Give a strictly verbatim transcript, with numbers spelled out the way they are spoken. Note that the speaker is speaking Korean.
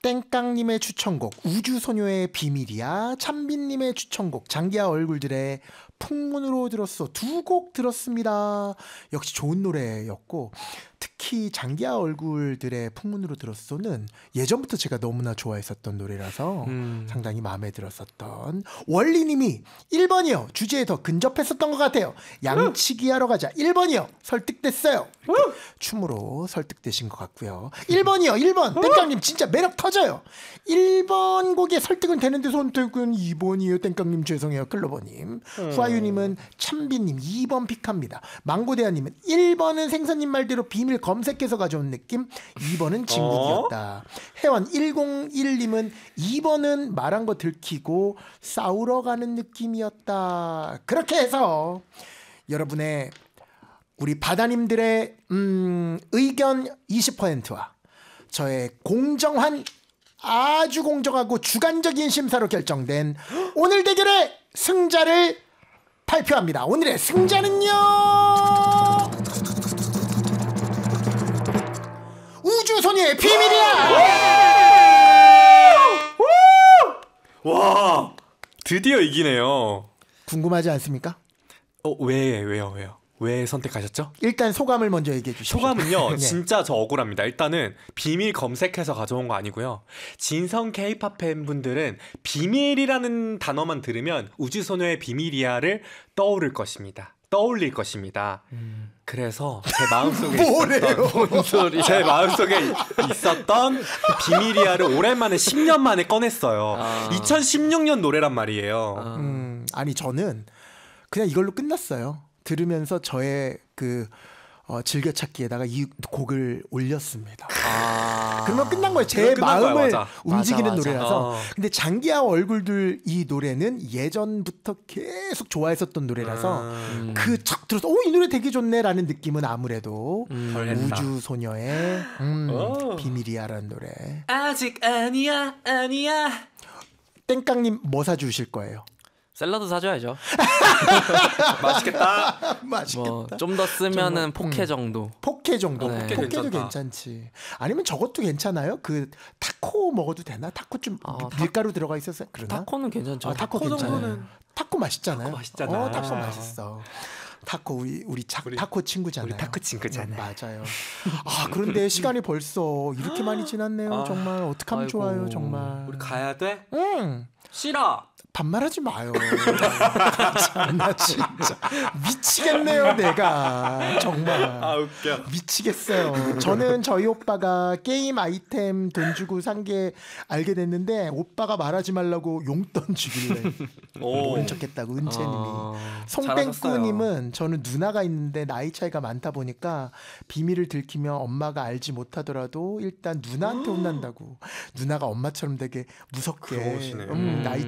땡깡님의 추천곡 우주소녀의 비밀이야, 찬빈님의 추천곡 장기하 얼굴들의 풍문으로 들었어. 두 곡 들었습니다. 역시 좋은 노래였고, 특히 장기하 얼굴들의 풍문으로 들었어는 예전부터 제가 너무나 좋아했었던 노래라서 음. 상당히 마음에 들었었던. 원리님이 일 번이요. 주제에 더 근접했었던 것 같아요. 양치기 하러 가자. 일 번이요. 설득됐어요. 춤으로 설득되신 것 같고요. 일 번이요. 일 번. 땡깡님 진짜 매력 터져요. 일 번 곡에 설득은 되는데 선택은 이 번이에요. 땡깡님 죄송해요. 클로버님. 음. 후아유님은 참비님 이 번 픽합니다. 망고대하님은 일 번은 생선님 말대로 비밀 검색해서 가져온 느낌, 이 번은 진국이었다. 어? 해원 일공일님은 이 번은 말한 거 들키고 싸우러 가는 느낌이었다. 그렇게 해서 여러분의 우리 바다님들의 음, 의견 이십 퍼센트와 저의 공정한, 아주 공정하고 주관적인 심사로 결정된 오늘 대결의 승자를 발표합니다. 오늘의 승자는요, 우주소녀의 비밀이야. 와, 드디어 이기네요. 궁금하지 않습니까? 어, 왜, 왜요, 왜요? 왜 선택하셨죠? 일단 소감을 먼저 얘기해 주시죠. 소감은요, 네. 진짜 저 억울합니다. 일단은 비밀 검색해서 가져온 거 아니고요. 진성 K-팝 팬분들은 비밀이라는 단어만 들으면 우주소녀의 비밀이야를 떠오를 것입니다. 떠올릴 것입니다. 음. 그래서 제 마음속에 있었던 뭔 소리? 제 마음속에 있었던 비밀이야를 오랜만에 십 년 만에 꺼냈어요. 아. 이천십육 년 노래란 말이에요. 아. 음, 아니 저는 그냥 이걸로 끝났어요. 들으면서 저의 그 어, 즐겨찾기에다가 이 곡을 올렸습니다. 아~ 그러면 끝난 거예요. 제 마음을 거야, 움직이는 맞아, 맞아. 노래라서. 어. 근데 장기하 얼굴들 이 노래는 예전부터 계속 좋아했었던 노래라서 음. 그 척 들어서 오, 이 노래 되게 좋네라는 느낌은 아무래도 음. 우주소녀의 음, 비밀이야라는 노래. 아직 아니야 아니야. 땡깡님 뭐 사주실 거예요? 샐러드 사줘야죠. 맛있겠다. 맛있겠다. 뭐 좀 더 쓰면은 포케 정도. 포케 정도. 네. 포케도 괜찮다. 괜찮지. 아니면 저것도 괜찮아요. 그 타코 먹어도 되나? 타코 좀 아, 밀가루 타... 들어가 있어서 그러나? 타코는 괜찮죠. 아, 타코, 타코 괜찮아요. 타코 맛있잖아요. 타코 맛있잖아. 어, 타코 맛있어. 타코 우리 우리, 차, 우리 타코 친구잖아요. 우리 타코 친구잖아요. 맞아요. 아 그런데 시간이 벌써 이렇게 많이 지났네요. 아, 정말 어떡하면 아이고. 좋아요. 정말. 우리 가야 돼? 응. 싫어. 반말하지 마요. 참나 진짜 미치겠네요. 내가 정말 아 웃겨. 미치겠어요. 저는 저희 오빠가 게임 아이템 돈 주고 산 게 알게 됐는데 오빠가 말하지 말라고 용돈 주길래 모른 척했다고 은채님이. 아, 송뺑꾸님은 저는 누나가 있는데 나이 차이가 많다 보니까 비밀을 들키면 엄마가 알지 못하더라도 일단 누나한테 혼난다고. 누나가 엄마처럼 되게 무섭게 음, 나이